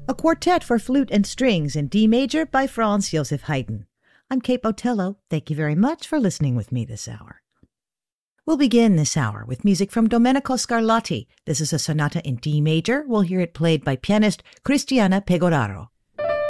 a quartet for flute and strings in D major by Franz Joseph Haydn. I'm Kate Botello. Thank you very much for listening with me this hour. We'll begin this hour with music from Domenico Scarlatti. This is a sonata in D major. We'll hear it played by pianist Cristiana Pegoraro.